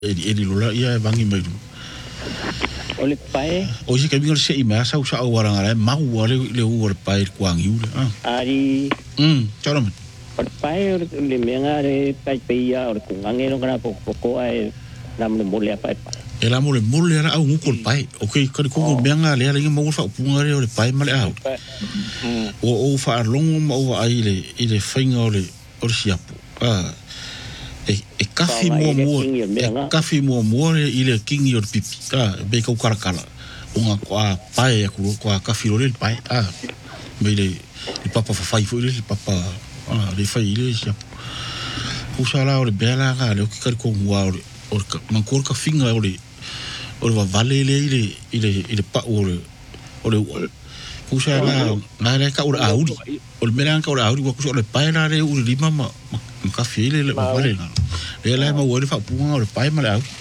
Eri lola ia bangi mai. Ole pai. O si kami ngol se ima sa usa waranga la mau le ur pai kuang yu. Ari. Choro. Ole pai le menga re pai peia or kungange no kana poko ai nam le mole pai. Ela mole era au ngukol pai. Okay, ko menga le ala mau fa punga le pai male au. O fa longo mau ai le fainga ole siapu. E kafi mo ile kingi or pipi be ko karakala unga kwa pai kwa kafi le pai me le papa fa fai foi le papa le fai ile sia usala o bela ga le ki ko wa o man ko ka finga o va vale ile pa o usala na le ka o audi o melan ka o audi ko so le pai na le u lima ma kafi le vale na ele ma wori fa punga o pai ma au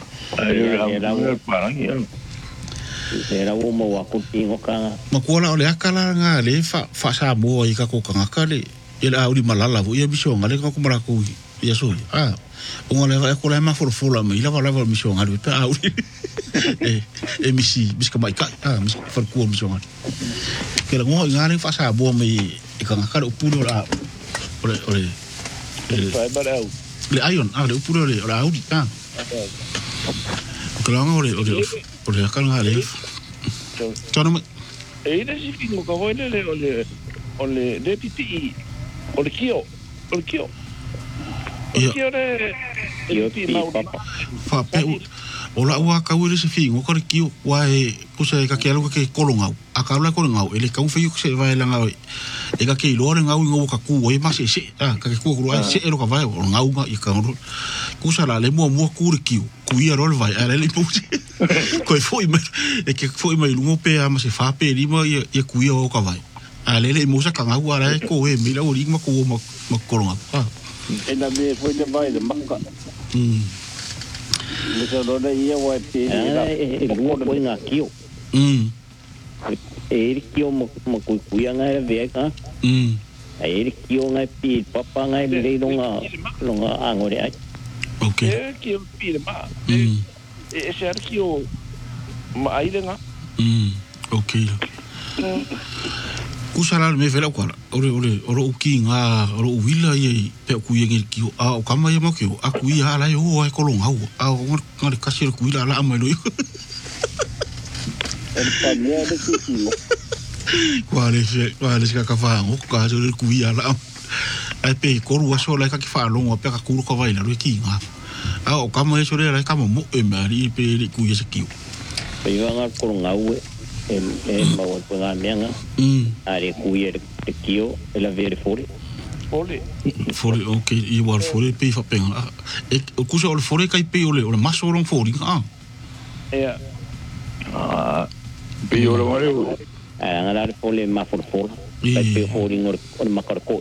era o mo wa putingo ka ma kola o le akala nga le fa sa mo i ka ko ka kale ele au di malala vo ia biso ngale ka ko mara ku ia so o ngale va ko la ma for ma ila va la mission ngale ta au e misi bis ka mai ka mis for ku mission ngale ke la ngo ngale fa sa bo me i ka ka o pulo la ole le iron le puro le audi claro ole akal ngale tono ele si fingo ka voile ole de titi ole kio fa pe ola wa ka wele se fingo ka kio wa e pusa ka kelo ka kolongau akala kolongau ele ka ufe yu se vai langa e ka ke lore ngau ngo ka ku e mase se ka ku ro se ero ka vai ngau ma i ka ro ku sala le mo ku kio ku ia ro vai ale le pusi ko foi mai e ke foi mai lungo pe ama se fa pe lima e ku ia o ka vai ale le mo sa ka ngau ara ko e mi la o ring ma ku ma kolongau e na me foi de vai de maka le so do ia wa pe e lungo ko nga kio e kio mo ku nga ve ka e kio nga pi papa nga le longa angore ai okay e kio pi ma e se kio ma ai nga okay kusala me vela kwala ore ukinga ore wila ye pe ku ye ki o kama ye mo ki a ku ya la yo ai kolonga o ngore kasir ku ila la amelo el pamia de ki Quale se ka fa o ka so ku ya la ai pe ko ru so la ka ki fa longo pe ka ku ko vai la ro ki nga o kama ye so le la ka mo e mari pe ku ye se ki pe nga kolonga el mau panga menga are kuie de kio el avere fori okay i war fori pe fa penga e ku so fori kai pe ole maso ron fori pe ole mare nga la fori ma for pe fori ngor makarko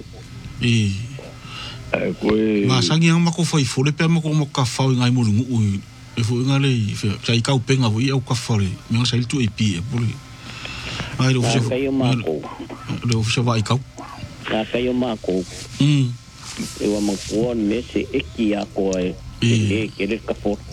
ma sangi nga ko foi fori pe mo ka fa ngai mo e foi ngale sai ka penga vo ia ka fori me nga sai tu e pi e boli ai lo fo vai ka na kai ma ko e wa mo ko me se eki a ko e ke le ka for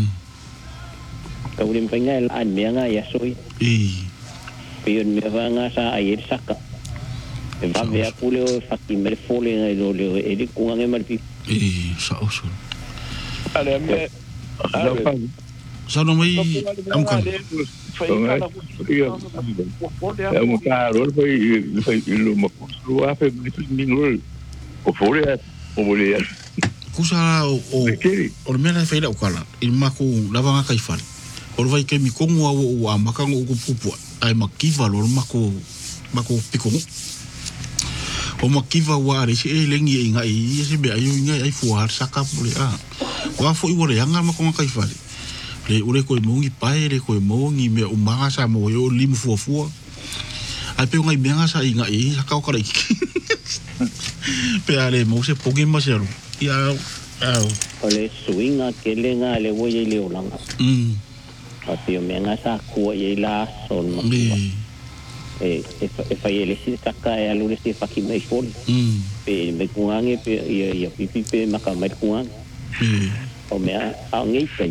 ka ulim penga an me nga ya soi pe me va nga sa ai saka e va ve a pule o faki me fole ngai lo e di ku nga me pi sa oso ale me Sono mai am kan. É uma cara, foi lo ma lo a fe mi lo o fore o mulher. Kusa o mena fe la kala. Il mako lava nga kai fale. O vai ke mi kongo o amakango o pupu. Ai makiva lo mako piko. O makiva wa re se lengi nga i se be ayu nga ai fuar saka pule wa fo i wore anga mako nga kai fale. Le ure ko mongi pai le ko mongi me o manga sa mo yo limu fu ai pe ngai benga sa inga e ka ka rai pe ale mo se pogi ma se ro ya ole swinga ke le nga le wo ye le olanga a pe menga sa ko ye la son ma e fa ye le si ka e alu le si fa ki mai fol pe me kuange pe ya pipi pe maka mai kuang o mea a ngai